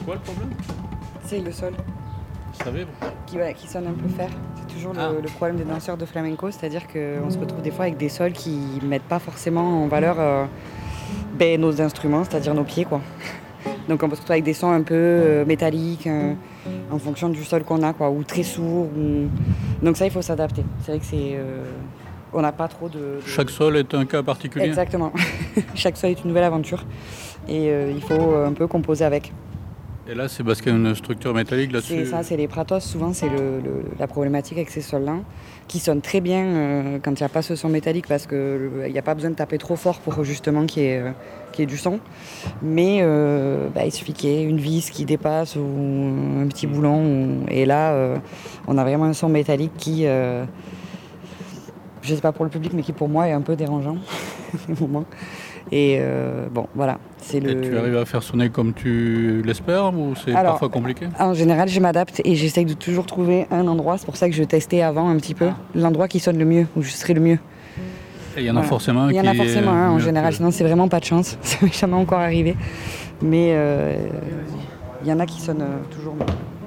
quoi le problème? C'est le sol Vous savez? qui sonne un peu fer. C'est toujours le problème des danseurs de flamenco, c'est-à-dire qu'on se retrouve des fois avec des sols qui ne mettent pas forcément en valeur nos instruments, c'est-à-dire nos pieds, quoi. Donc on peut se retrouver avec des sons un peu métalliques, en fonction du sol qu'on a, quoi, ou très sourds. Donc ça, il faut s'adapter. C'est vrai que on n'a pas trop de... Chaque sol est un cas particulier. Exactement. Chaque sol est une nouvelle aventure. Et il faut un peu composer avec. Et là, c'est parce qu'il y a une structure métallique là-dessus. C'est ça, c'est les pratos. Souvent, c'est la problématique avec ces sols-là, qui sonnent très bien quand il n'y a pas ce son métallique, parce qu'il n'y a pas besoin de taper trop fort pour justement qu'il y ait du son. Mais il suffit qu'il y ait une vis qui dépasse ou un petit boulon. Et là, on a vraiment un son métallique qui, je ne sais pas pour le public, mais qui pour moi est un peu dérangeant. Et voilà. Et tu arrives à faire sonner comme tu l'espères ou c'est parfois compliqué? En général, je m'adapte et j'essaye de toujours trouver un endroit. C'est pour ça que je testais avant un petit peu l'endroit qui sonne le mieux, où je serai le mieux. Et il y en a forcément un. Il y en a forcément un en général, sinon c'est vraiment pas de chance. Ça m'est jamais encore arrivé. Mais il y en a qui sonnent toujours mieux.